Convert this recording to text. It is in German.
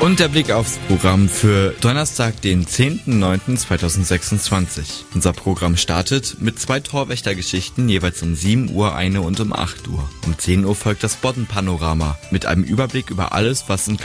Und der Blick aufs Programm für Donnerstag, den 10.09.2026. Unser Programm startet mit 2 Torwächtergeschichten, jeweils um 7 Uhr, 1 und um 8 Uhr. Um 10 Uhr folgt das Bodden-Panorama mit einem Überblick über alles, was in